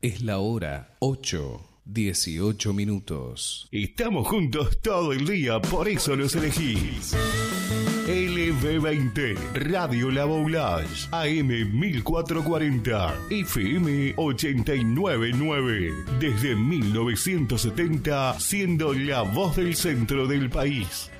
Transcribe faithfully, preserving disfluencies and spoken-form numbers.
Es la hora ocho, dieciocho minutos. Estamos juntos todo el día, por eso los elegís. L V veinte, Radio La Boulage, A M mil cuatrocientos cuarenta, F M ochenta y nueve punto nueve. Desde mil novecientos setenta, siendo la voz del centro del país.